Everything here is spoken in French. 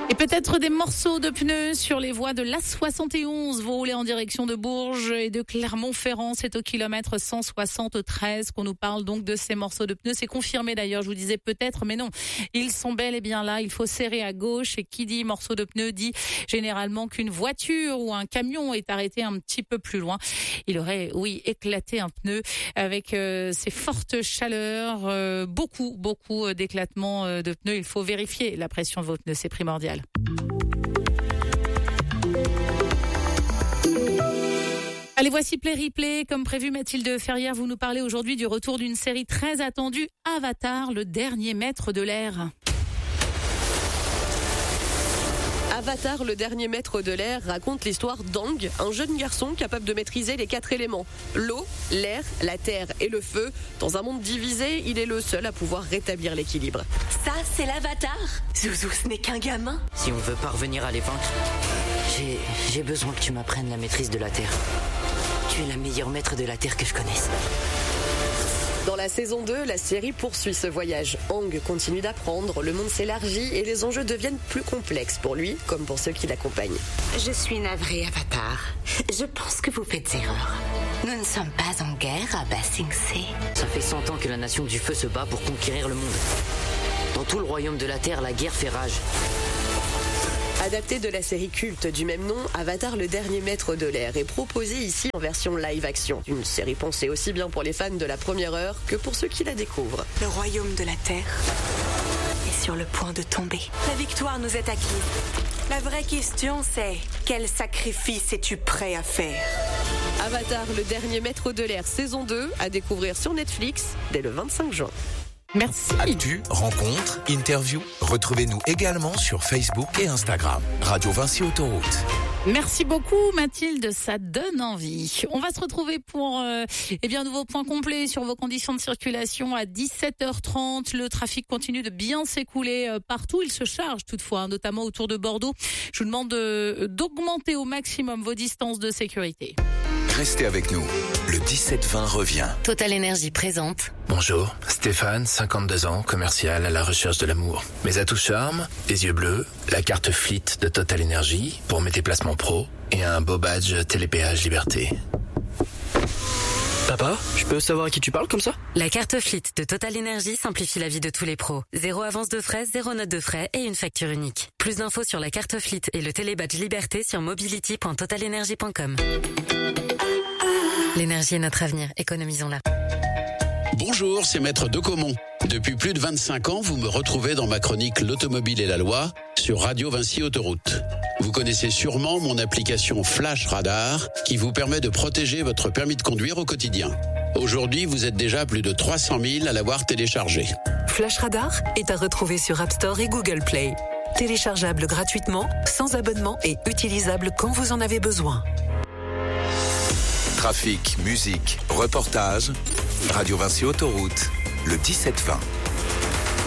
Et peut-être des morceaux de pneus sur les voies de l'A71. Vous roulez en direction de Bourges et de Clermont-Ferrand. C'est au kilomètre 173 qu'on nous parle donc de ces morceaux de pneus. C'est confirmé d'ailleurs, je vous disais peut-être, mais non. Ils sont bel et bien là. Il faut serrer à gauche. Et qui dit morceau de pneus dit généralement qu'une voiture ou un camion est arrêté un petit peu plus loin. Il aurait, oui, éclaté un pneu avec ces fortes chaleurs. Beaucoup d'éclatements de pneus. Il faut vérifier la pression de vos pneus. C'est primordial. Allez, voici Play Replay. Comme prévu, Mathilde Ferrière, vous nous parlez aujourd'hui du retour d'une série très attendue, Avatar, le dernier maître de l'air. Avatar, le dernier maître de l'air, raconte l'histoire d'Aang, un jeune garçon capable de maîtriser les 4 éléments. L'eau, l'air, la terre et le feu. Dans un monde divisé, il est le seul à pouvoir rétablir l'équilibre. Ça, c'est l'Avatar. Zouzou, ce n'est qu'un gamin. Si on veut parvenir à les vaincre, j'ai besoin que tu m'apprennes la maîtrise de la terre. Tu es la meilleure maître de la terre que je connaisse. Dans la saison 2, la série poursuit ce voyage. Aang continue d'apprendre, le monde s'élargit et les enjeux deviennent plus complexes pour lui, comme pour ceux qui l'accompagnent. Je suis navrée, Avatar. Je pense que vous faites erreur. Nous ne sommes pas en guerre à Ba Sing Se. Ça fait 100 ans que la nation du feu se bat pour conquérir le monde. Dans tout le royaume de la terre, la guerre fait rage. Adapté de la série culte du même nom, Avatar, le dernier maître de l'air, est proposé ici en version live-action. Une série pensée aussi bien pour les fans de la première heure que pour ceux qui la découvrent. Le royaume de la terre est sur le point de tomber. La victoire nous est acquise. La vraie question, c'est quel sacrifice es-tu prêt à faire ? Avatar, le dernier maître de l'air, saison 2, à découvrir sur Netflix dès le 25 juin. Merci. Actu, rencontres, interviews. Retrouvez-nous également sur Facebook et Instagram. Radio Vinci Autoroute. Merci beaucoup Mathilde, ça donne envie. On va se retrouver pour un nouveau point complet sur vos conditions de circulation à 17h30. Le trafic continue de bien s'écouler partout. Il se charge toutefois, notamment autour de Bordeaux. Je vous demande d'augmenter au maximum vos distances de sécurité. Restez avec nous. Le 17-20 revient. Total Énergie présente. Bonjour, Stéphane, 52 ans, commercial à la recherche de l'amour. Mes atouts charme, les yeux bleus, la carte Fleet de Total Énergie pour mes déplacements pro et un beau badge Télépéage Liberté. Papa, je peux savoir à qui tu parles comme ça ? La carte Fleet de Total Énergie simplifie la vie de tous les pros. 0 avance de frais, 0 note de frais et une facture unique. Plus d'infos sur la carte Fleet et le télébadge Liberté sur mobility.totalenergie.com. L'énergie est notre avenir, économisons-la. Bonjour, c'est Maître Decomont. Depuis plus de 25 ans, vous me retrouvez dans ma chronique L'Automobile et la Loi sur Radio Vinci Autoroute. Vous connaissez sûrement mon application Flash Radar qui vous permet de protéger votre permis de conduire au quotidien. Aujourd'hui, vous êtes déjà plus de 300 000 à l'avoir téléchargé. Flash Radar est à retrouver sur App Store et Google Play. Téléchargeable gratuitement, sans abonnement et utilisable quand vous en avez besoin. Trafic, musique, reportage. Radio Vinci Autoroute, le 17-20.